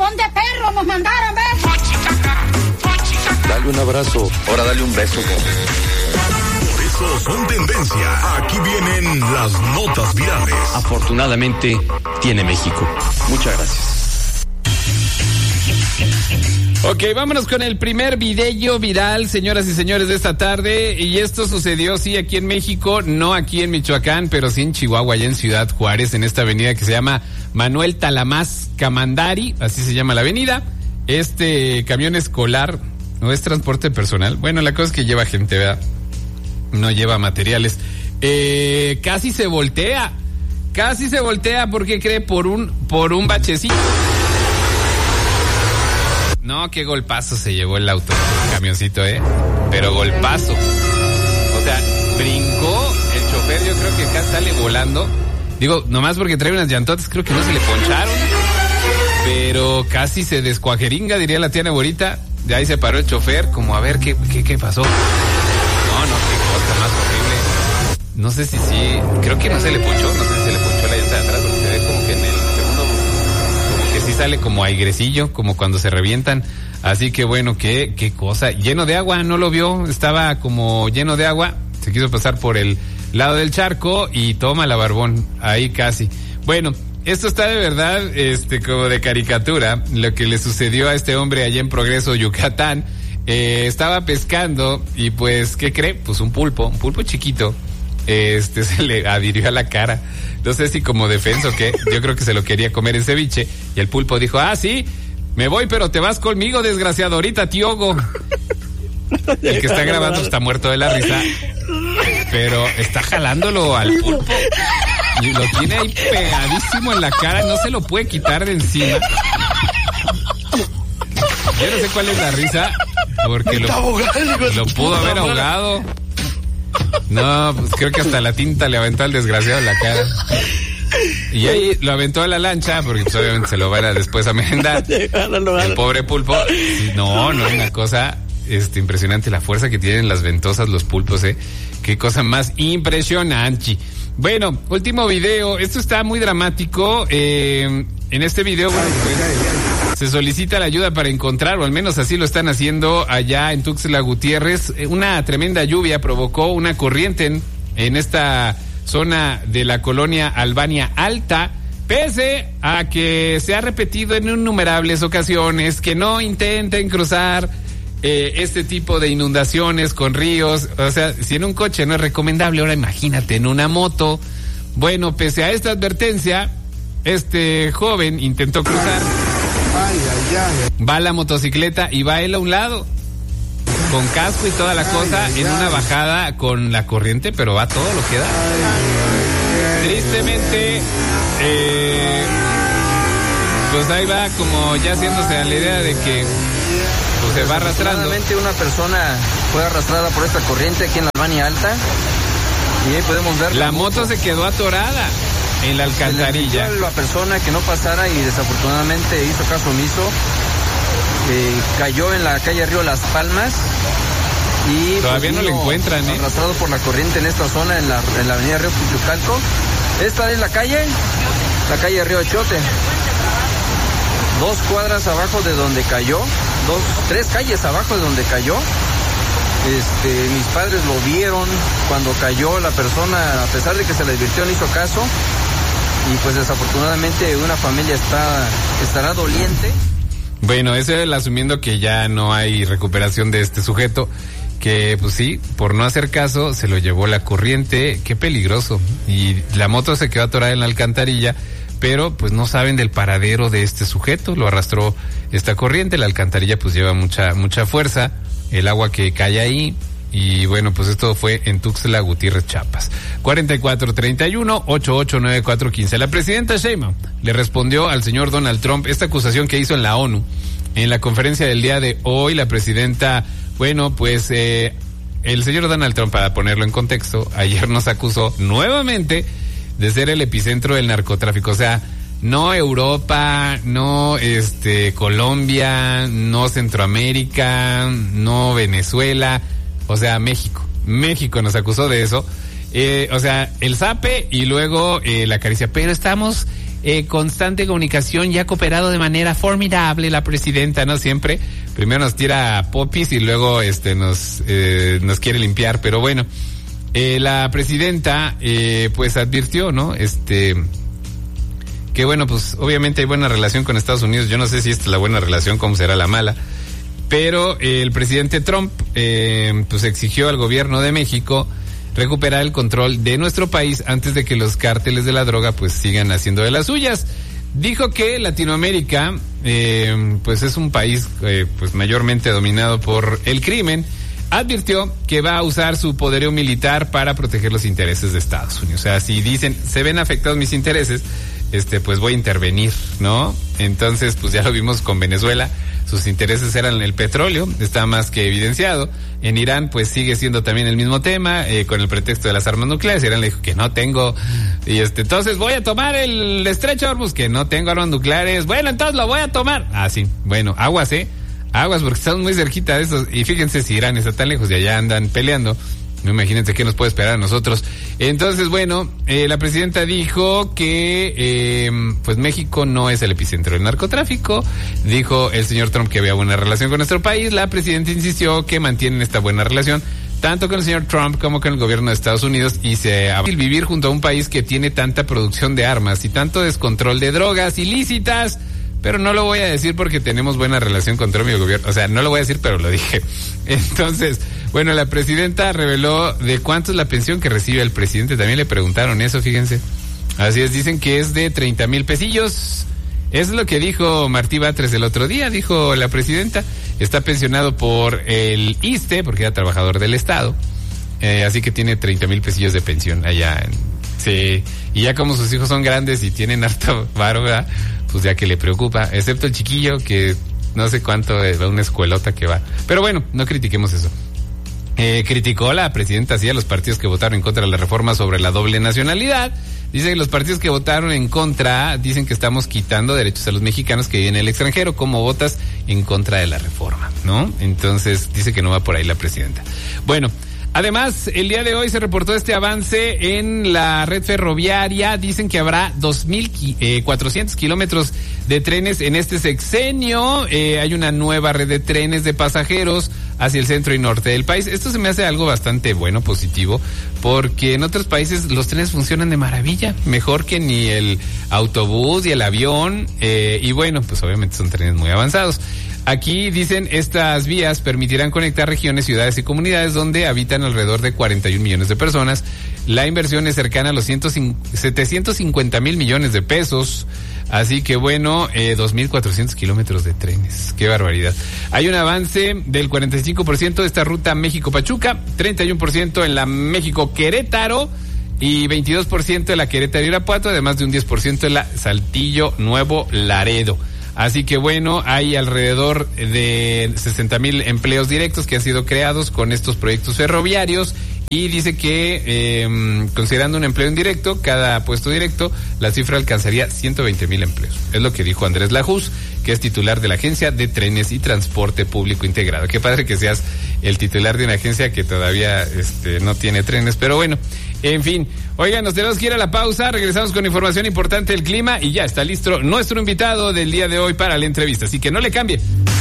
¿Dónde perros nos mandaron, ves? Dale un abrazo. Ahora dale un beso. Por eso son tendencia. Aquí vienen las notas virales. Afortunadamente tiene México. Muchas gracias. Ok, vámonos con el primer video viral, señoras y señores, de esta tarde. Y esto sucedió, sí, aquí en México, no aquí en Michoacán, pero sí en Chihuahua, allá en Ciudad Juárez, en esta avenida que se llama Manuel Talamás Camandari, así se llama la avenida. Este camión escolar, no es transporte personal. Bueno, la cosa es que lleva gente, ¿verdad? No lleva materiales. Casi se voltea, porque cree por un bachecito. No, qué golpazo se llevó el auto, el camioncito, pero golpazo. O sea, brincó el chofer, yo creo que acá sale volando. Digo, nomás porque trae unas llantotas, creo que no se le poncharon. Pero casi se descuajeringa, diría la tía Neborita. De ahí se paró el chofer, como a ver qué pasó. No, qué cosa más horrible. No sé si sí, creo que no se le ponchó, no sé si se le ponchó la llanta de atrás, porque se ve como que en el segundo, como que sí sale como airecillo, como cuando se revientan. Así que bueno, qué cosa. Lleno de agua, no lo vio, estaba como lleno de agua, se quiso pasar por el lado del charco y toma la barbón, ahí casi. Bueno, esto está de verdad, como de caricatura, lo que le sucedió a este hombre allá en Progreso, Yucatán. Estaba pescando y pues, ¿qué cree? Pues un pulpo chiquito, se le adhirió a la cara. No sé si como defensa o qué, yo creo que se lo quería comer en ceviche. Y el pulpo dijo, sí, me voy, pero te vas conmigo, desgraciado, ahorita, Tiogo. El que está grabando está muerto de la risa, pero está jalándolo al pulpo. Y lo tiene ahí pegadísimo en la cara, no se lo puede quitar de encima. Yo no sé cuál es la risa, porque lo pudo haber ahogado. No, pues creo que hasta la tinta le aventó al desgraciado en la cara. Y ahí lo aventó a la lancha, porque pues obviamente se lo van a después a merendar. El pobre pulpo. No, una cosa impresionante la fuerza que tienen las ventosas los pulpos, Qué cosa más impresionante. Bueno, último video. Esto está muy dramático. En este video, bueno, pues, se solicita la ayuda para encontrar, o al menos así lo están haciendo allá en Tuxtla Gutiérrez. Una tremenda lluvia provocó una corriente en esta zona de la colonia Albania Alta, pese a que se ha repetido en innumerables ocasiones que no intenten cruzar este tipo de inundaciones con ríos. O sea, si en un coche no es recomendable, ahora imagínate en una moto. Bueno, pese a esta advertencia, este joven intentó cruzar. Va la motocicleta y va él a un lado, con casco y toda la cosa, en una bajada con la corriente, pero va todo lo que da. Tristemente, pues ahí va como ya haciéndose a la idea de que pues se va arrastrando. Una persona fue arrastrada por esta corriente aquí en la Albania Alta, y ahí podemos ver la moto se quedó atorada en la alcantarilla. Se le pidió a la persona que no pasara y desafortunadamente hizo caso omiso. Cayó en la calle Río Las Palmas y todavía no lo encuentran, arrastrado por la corriente en esta zona, en la avenida Río Puchucalco. Esta es la calle Río Chote. 2 cuadras abajo de donde cayó, 3 calles abajo de donde cayó. Mis padres lo vieron cuando cayó la persona, a pesar de que se le advirtió, no hizo caso. Y pues desafortunadamente una familia estará doliente. Bueno, eso es asumiendo que ya no hay recuperación de este sujeto, que pues sí, por no hacer caso, se lo llevó la corriente. Qué peligroso. Y la moto se quedó atorada en la alcantarilla, pero pues no saben del paradero de este sujeto. Lo arrastró esta corriente, la alcantarilla pues lleva mucha fuerza, el agua que cae ahí. Y bueno, pues esto fue en Tuxtla Gutiérrez, Chiapas. 4431-889415. La presidenta Sheinbaum le respondió al señor Donald Trump esta acusación que hizo en la ONU. En la conferencia del día de hoy, la presidenta, bueno, pues el señor Donald Trump, para ponerlo en contexto, ayer nos acusó nuevamente de ser el epicentro del narcotráfico. O sea, no Europa, no Colombia, no Centroamérica, no Venezuela. O sea, México nos acusó de eso. O sea, el zape y luego la caricia. Pero estamos constante comunicación y ha cooperado de manera formidable la presidenta, ¿no? Siempre, primero nos tira popis y luego nos quiere limpiar, pero bueno, la presidenta pues advirtió, ¿no? Que bueno, pues obviamente hay buena relación con Estados Unidos. Yo no sé si esta es la buena relación, cómo será la mala, pero el presidente Trump pues exigió al gobierno de México recuperar el control de nuestro país antes de que los cárteles de la droga pues sigan haciendo de las suyas. Dijo que Latinoamérica pues es un país pues mayormente dominado por el crimen. Advirtió que va a usar su poderío militar para proteger los intereses de Estados Unidos. O sea, si dicen, se ven afectados mis intereses, pues voy a intervenir, ¿no? Entonces, pues ya lo vimos con Venezuela. Sus intereses eran el petróleo, está más que evidenciado. En Irán, pues sigue siendo también el mismo tema, con el pretexto de las armas nucleares. Irán le dijo que no tengo, y entonces voy a tomar el estrecho de Hormuz, que no tengo armas nucleares. Bueno, entonces lo voy a tomar. Ah, sí, bueno, aguas, aguas, porque estamos muy cerquita de eso. Y fíjense, si Irán está tan lejos y allá andan peleando, no, imagínense qué nos puede esperar a nosotros. Entonces, bueno, la presidenta dijo que pues México no es el epicentro del narcotráfico. Dijo el señor Trump que había buena relación con nuestro país. La presidenta insistió que mantienen esta buena relación tanto con el señor Trump como con el gobierno de Estados Unidos, y se va a vivir junto a un país que tiene tanta producción de armas y tanto descontrol de drogas ilícitas. Pero no lo voy a decir porque tenemos buena relación con Trump y el gobierno. O sea, no lo voy a decir, pero lo dije. Entonces, bueno, la presidenta reveló de cuánto es la pensión que recibe el presidente. También le preguntaron eso, fíjense. Así es, dicen que es de 30,000 pesillos. Eso es lo que dijo Martí Batres el otro día, dijo la presidenta. Está pensionado por el ISSSTE, porque era trabajador del Estado. Así que tiene 30,000 pesillos de pensión allá. Sí, y ya como sus hijos son grandes y tienen harto varo, ¿verdad? Pues ya que le preocupa, excepto el chiquillo que no sé cuánto va a una escuelota que va. Pero bueno, no critiquemos eso. Criticó la presidenta así a los partidos que votaron en contra de la reforma sobre la doble nacionalidad. Dice que los partidos que votaron en contra dicen que estamos quitando derechos a los mexicanos que viven en el extranjero. ¿Cómo votas en contra de la reforma, no? Entonces dice que no va por ahí la presidenta. Bueno, además, el día de hoy se reportó este avance en la red ferroviaria. Dicen que habrá 2,400 kilómetros de trenes en este sexenio. Hay una nueva red de trenes de pasajeros hacia el centro y norte del país. Esto se me hace algo bastante bueno, positivo, porque en otros países los trenes funcionan de maravilla, mejor que ni el autobús y el avión. Y bueno, pues obviamente son trenes muy avanzados. Aquí dicen, estas vías permitirán conectar regiones, ciudades y comunidades donde habitan alrededor de 41 millones de personas. La inversión es cercana a los 750,000 millones de pesos. Así que bueno, 2,400 kilómetros de trenes. Qué barbaridad. Hay un avance del 45% de esta ruta México-Pachuca, 31% en la México-Querétaro y 22% en la Querétaro-Irapuato, además de un 10% en la Saltillo-Nuevo Laredo. Así que bueno, hay alrededor de 60,000 empleos directos que han sido creados con estos proyectos ferroviarios, y dice que considerando un empleo indirecto, cada puesto directo, la cifra alcanzaría 120,000 empleos. Es lo que dijo Andrés Lajús, que es titular de la Agencia de Trenes y Transporte Público Integrado. Qué padre que seas el titular de una agencia que todavía no tiene trenes, pero bueno, en fin. Oigan, nos tenemos que ir a la pausa, regresamos con información importante del clima y ya está listo nuestro invitado del día de hoy para la entrevista, así que no le cambie.